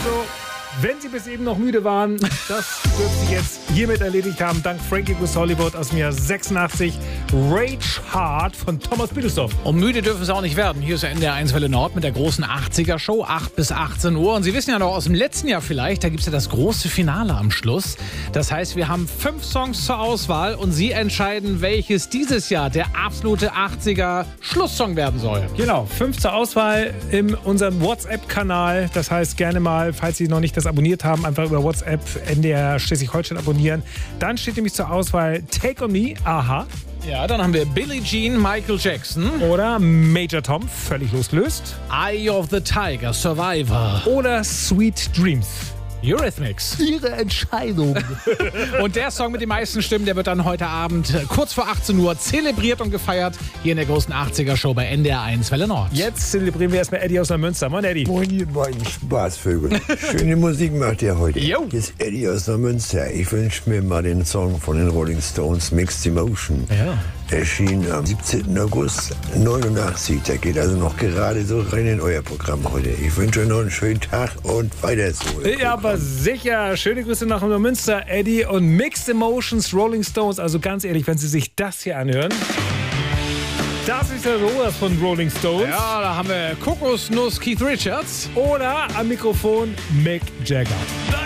Also, wenn Sie bis eben noch müde waren, das dürfen Sie jetzt hiermit erledigt haben. Dank Frankie Goes Hollywood aus dem Jahr 86. Rage Hard von Thomas Büdelsdorf. Und müde dürfen Sie auch nicht werden. Hier ist der NDR 1 Welle Nord mit der großen 80er-Show, 8 bis 18 Uhr. Und Sie wissen ja noch aus dem letzten Jahr vielleicht, da gibt es ja das große Finale am Schluss. Das heißt, wir haben 5 Songs zur Auswahl und Sie entscheiden, welches dieses Jahr der absolute 80er-Schlusssong werden soll. Genau, 5 zur Auswahl in unserem WhatsApp-Kanal. Das heißt, gerne mal, falls Sie noch nicht das abonniert haben, einfach über WhatsApp NDR Schleswig-Holstein abonnieren. Dann steht nämlich zur Auswahl Take On Me, Aha. Ja, dann haben wir Billie Jean, Michael Jackson. Oder Major Tom, völlig losgelöst. Eye of the Tiger, Survivor. Oder Sweet Dreams. Eurythmics. Ihre Entscheidung. Und der Song mit den meisten Stimmen, der wird dann heute Abend kurz vor 18 Uhr zelebriert und gefeiert hier in der großen 80er-Show bei NDR 1 Welle Nord. Jetzt zelebrieren wir erstmal Eddie aus Neumünster. Moin, Eddie. Moin, ihr beiden Spaßvögel. Schöne Musik macht ihr heute. Jo. Hier ist Eddie aus Neumünster. Ich wünsche mir mal den Song von den Rolling Stones, Mixed Emotion. Ja. Erschien am 17. August 89. Der geht also noch gerade so rein in euer Programm heute. Ich wünsche euch noch einen schönen Tag und weiter so. Ja, aber sicher. Schöne Grüße nach Neumünster, Eddie. Und Mixed Emotions, Rolling Stones. Also ganz ehrlich, wenn Sie sich das hier anhören. Das ist ja sowas von Rolling Stones. Ja, da haben wir Kokosnuss Keith Richards. Oder am Mikrofon Mick Jagger.